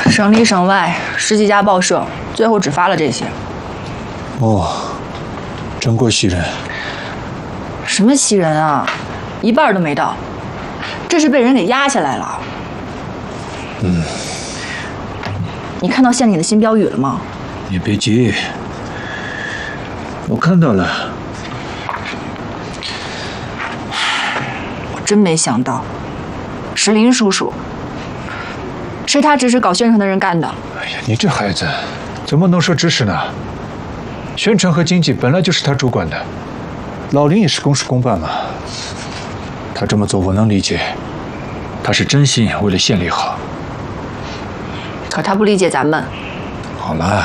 省里省外10几家报社，最后只发了这些。 哦，真过袭人。 什么袭人啊，一半都没到，这是被人给压下来了。你看到县里的新标语了吗？ 你别急，我看到了。 我真没想到，是林叔叔，是他指使搞宣传的人干的。 哎呀，你这孩子怎么能说指使呢？宣传和经济本来就是他主管的，老林也是公事公办嘛。他这么做我能理解，他是真心为了县里好。 可他不理解咱们。 好了，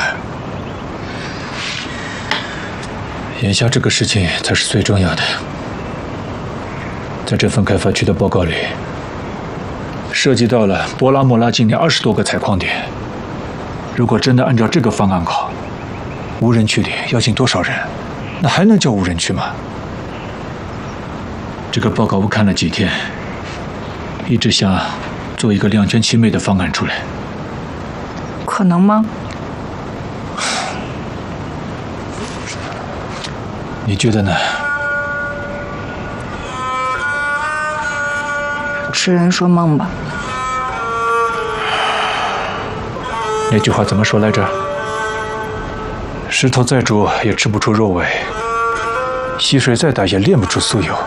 眼下这个事情才是最重要的。在这份开发区的报告里，涉及到了博拉莫拉境内20多个采矿点。如果真的按照这个方案搞，无人区里要进多少人？那还能叫无人区吗？这个报告我看了几天，一直想做一个两全其美的方案出来。 可能吗？ 你觉得呢？ 痴人说梦吧。 那句话怎么说来着？石头再煮也吃不出肉味，溪水再大也炼不出酥油。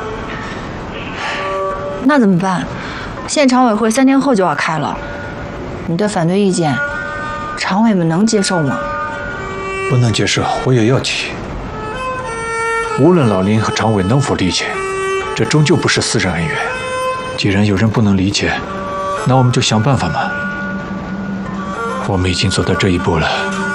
那怎么办？县常委会3天后就要开了，你的反对意见，常委们能接受吗？ 不能接受，我也要提。无论老林和常委能否理解，这终究不是私人恩怨。既然有人不能理解，那我们就想办法嘛。我们已经走到这一步了。